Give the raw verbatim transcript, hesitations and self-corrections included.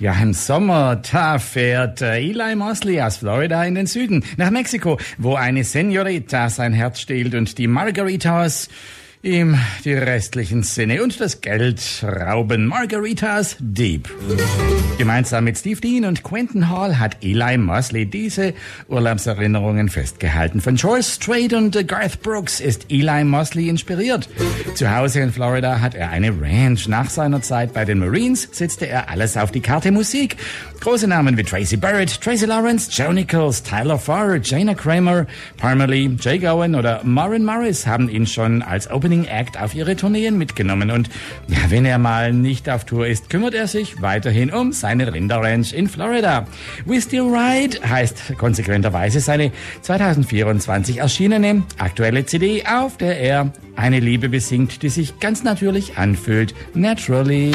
Ja, im Sommer, da fährt äh, Eli Mosley aus Florida in den Süden, nach Mexiko, wo eine Senorita sein Herz stiehlt und die Margaritas ihm die restlichen Sinne und das Geld rauben. Margaritas Deep. Gemeinsam mit Steve Dean und Quentin Hall hat Eli Mosley diese Urlaubserinnerungen festgehalten. Von George Strait und äh, Garth Brooks ist Eli Mosley inspiriert. Zu Hause in Florida hat er eine Ranch. Nach seiner Zeit bei den Marines setzte er alles auf die Karte Musik. Große Namen wie Tracy Barrett, Tracy Lawrence, Joe Nichols, Tyler Farr, Jana Kramer, Parmalee, Jay Gowen oder Maren Morris haben ihn schon als Opening Act auf ihre Tourneen mitgenommen. Und ja, wenn er mal nicht auf Tour ist, kümmert er sich weiterhin um seine Rinderranch in Florida. We Still Ride heißt konsequenterweise seine zwanzig vierundzwanzig erschienene aktuelle C D, auf der er eine Liebe besingt, die sich ganz natürlich anfühlt. Naturally.